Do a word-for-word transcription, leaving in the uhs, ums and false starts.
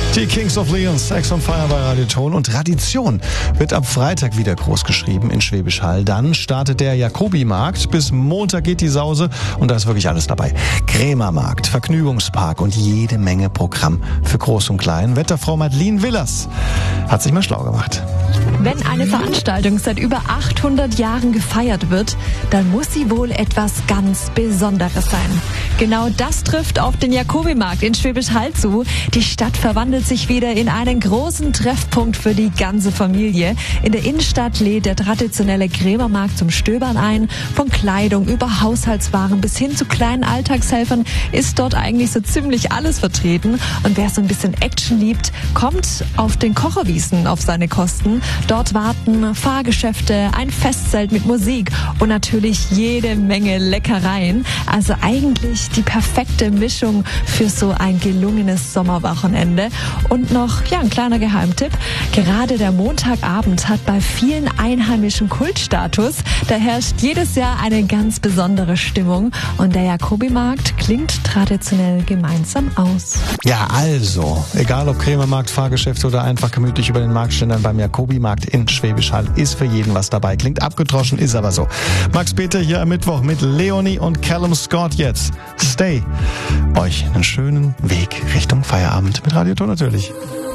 Die Kings of Leon, Sex on Fire bei Radio Ton. Und Tradition wird ab Freitag wieder groß geschrieben in Schwäbisch Hall. Dann startet der Jacobi-Markt. Bis Montag geht die Sause und da ist wirklich alles dabei. Krämermarkt, Vergnügungspark und jede Menge Programm für Groß und Klein. Wetterfrau Madeleine Willers hat sich mal schlau gemacht. Wenn eine Veranstaltung seit über achthundert Jahren gefeiert wird, dann muss sie wohl etwas ganz Besonderes sein. Genau das trifft auf den Jacobi-Markt in Schwäbisch Hall zu. Die Stadt verwandelt sich wieder in einen großen Treffpunkt für die ganze Familie. In der Innenstadt lädt der traditionelle Krämermarkt zum Stöbern ein. Von Kleidung über Haushaltswaren bis hin zu kleinen Alltagshelfern ist dort eigentlich so ziemlich alles vertreten. Und wer so ein bisschen Action liebt, kommt auf den Kocherwiesen auf seine Kosten. Dort warten Fahrgeschäfte, ein Festzelt mit Musik und natürlich jede Menge Leckereien. Also eigentlich die perfekte Mischung für so ein gelungenes Sommerwochenende. Und noch, ja, ein kleiner Geheimtipp. Gerade der Montagabend hat bei vielen Einheimischen Kultstatus. Da herrscht jedes Jahr eine ganz besondere Stimmung. Und der Jacobi-Markt klingt traditionell gemeinsam aus. Ja, also, egal ob Krämermarkt, Fahrgeschäfte oder einfach gemütlich über den Marktständern beim Jacobi-Markt in Schwäbisch Hall, ist für jeden was dabei. Klingt abgedroschen, ist aber so. Max Peter hier am Mittwoch mit Leonie und Callum Scott jetzt. Stay. Euch einen schönen Weg Richtung Feierabend mit Radio Ton natürlich.